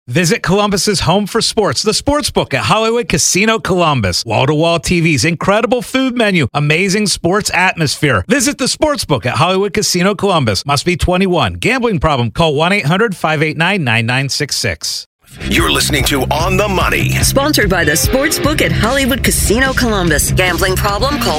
Visit Columbus's home for sports, the Sportsbook at Hollywood Casino Columbus. Wall-to-wall TVs, incredible food menu, amazing sports atmosphere. Visit the Sportsbook at Hollywood Casino Columbus. Must be 21. Gambling problem? Call 1-800-589-9966. You're listening to On the Money. Sponsored by the Sportsbook at Hollywood Casino Columbus. Gambling problem? Call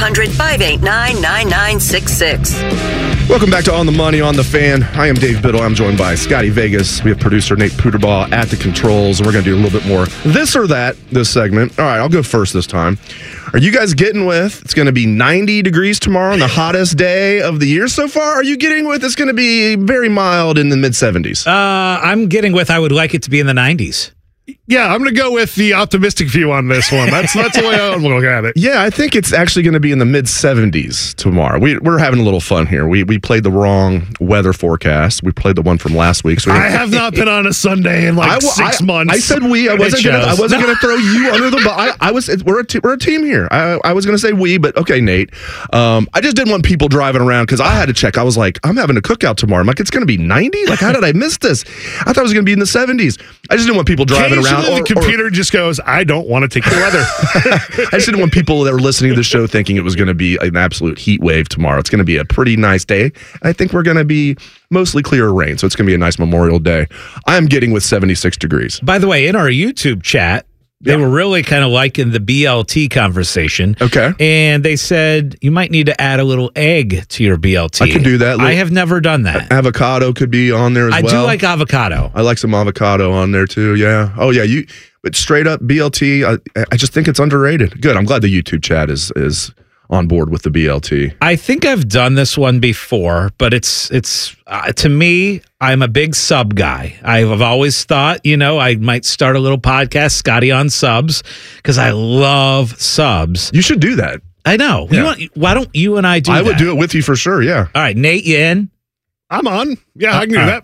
1-800-589-9966. Welcome back to On the Money on the Fan. I am Dave Biddle. I'm joined by Scotty Vegas. We have producer Nate Puderbaugh at the controls, and we're going to do a little bit more this or that this segment. All right, I'll go first this time. Are you guys getting with it's going to be 90 degrees tomorrow on the hottest day of the year so far? Are you getting with it's going to be very mild in the mid-70s? I'm getting with I would like it to be in the 90s. Yeah, I'm going to go with the optimistic view on this one. That's the way I'm looking at it. Yeah, I think it's actually going to be in the mid-70s tomorrow. We're having a little fun here. We played the wrong weather forecast. We played the one from last week. So I have not been on a Sunday in 6 months. I said we. I wasn't going to throw you under the bus. We're a team here. I was going to say we, but okay, Nate. I just didn't want people driving around because I had to check. I was like, I'm having a cookout tomorrow. I'm like, it's going to be 90? Like, how did I miss this? I thought it was going to be in the 70s. I just didn't want people driving around. The computer just goes, I don't want to take the weather. I just didn't want people that were listening to the show thinking it was going to be an absolute heat wave tomorrow. It's going to be a pretty nice day. I think we're going to be mostly clear rain, so it's going to be a nice Memorial Day. I'm getting with 76 degrees. By the way, in our YouTube chat, they were really kind of liking the BLT conversation. Okay. And they said you might need to add a little egg to your BLT. I can do that. I have never done that. Avocado could be on there as well. I do like avocado. I like some avocado on there too, yeah. Oh, yeah. But straight up BLT, I just think it's underrated. Good. I'm glad the YouTube chat is on board with the BLT. I think I've done this one before, but it's to me, I'm a big sub guy. I've always thought, I might start a little podcast, Scotty on Subs, because I love subs. You should do that. I know. Yeah. Why don't you and I do that? I would do it with you for sure, yeah. All right, Nate, you in? I'm on. Yeah, I can do that.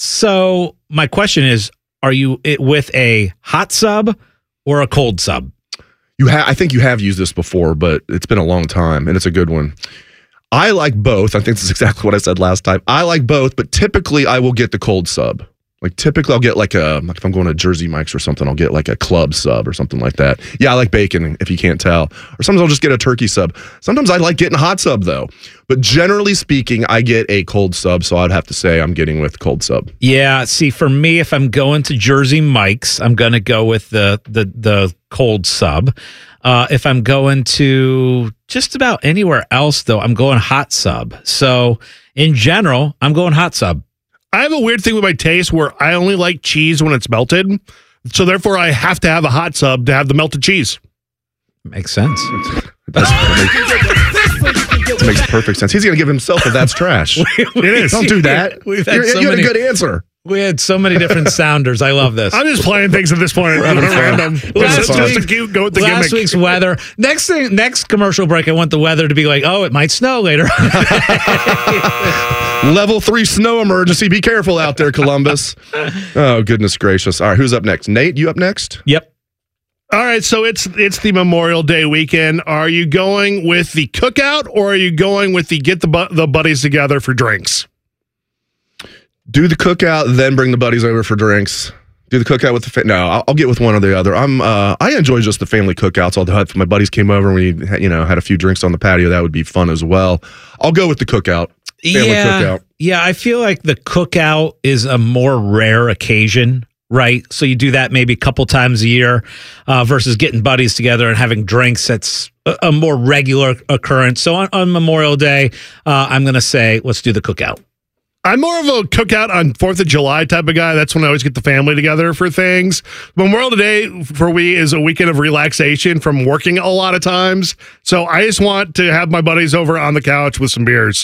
So my question is, are you with a hot sub or a cold sub? I think you have used this before, but it's been a long time, and it's a good one. I like both. I think this is exactly what I said last time. I like both, but typically I will get the cold sub. Like typically I'll get like if I'm going to Jersey Mike's or something, I'll get like a club sub or something like that. Yeah, I like bacon, if you can't tell. Or sometimes I'll just get a turkey sub. Sometimes I like getting a hot sub, though. But generally speaking, I get a cold sub, so I'd have to say I'm getting with cold sub. Yeah, see, for me, if I'm going to Jersey Mike's, I'm going to go with the cold sub. If I'm going to just about anywhere else, though, I'm going hot sub. So in general, I'm going hot sub. I have a weird thing with my taste where I only like cheese when it's melted. So therefore, I have to have a hot sub to have the melted cheese. Makes sense. It makes perfect sense. He's going to give himself a that's trash. It is. Don't do that. You had a good answer. We had so many different sounders. I love this. I'm just playing things at this point. Random. Go with the last week's weather. Next commercial break, I want the weather to be like, oh, it might snow later. Level 3 snow emergency. Be careful out there, Columbus. Oh, goodness gracious. All right, who's up next? Nate, you up next? Yep. All right, so it's the Memorial Day weekend. Are you going with the cookout or are you going with the get the buddies together for drinks? Do the cookout, then bring the buddies over for drinks. Do the cookout with the no. I'll get with one or the other. I enjoy just the family cookouts. Although if my buddies came over and we had a few drinks on the patio, that would be fun as well. I'll go with the cookout. Family cookout. Yeah, I feel like the cookout is a more rare occasion, right? So you do that maybe a couple times a year versus getting buddies together and having drinks. That's a more regular occurrence. So on Memorial Day, I'm going to say let's do the cookout. I'm more of a cookout on 4th of July type of guy. That's when I always get the family together for things. Memorial Day for me is a weekend of relaxation from working a lot of times. So I just want to have my buddies over on the couch with some beers.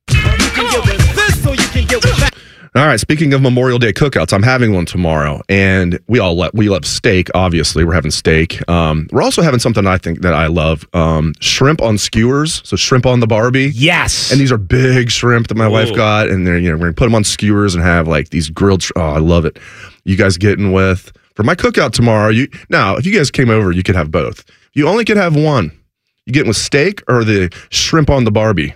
All right, speaking of Memorial Day cookouts, I'm having one tomorrow, and we love steak, obviously. We're having steak. We're also having something I think that I love, shrimp on skewers, so shrimp on the Barbie. Yes. And these are big shrimp that my wife got, and they're, we're going to put them on skewers and have like these grilled I love it. You guys getting with, for my cookout tomorrow, now, if you guys came over, you could have both. You only could have one. You getting with steak or the shrimp on the Barbie?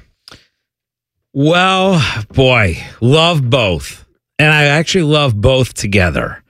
Well, boy, love both. And I actually love both together.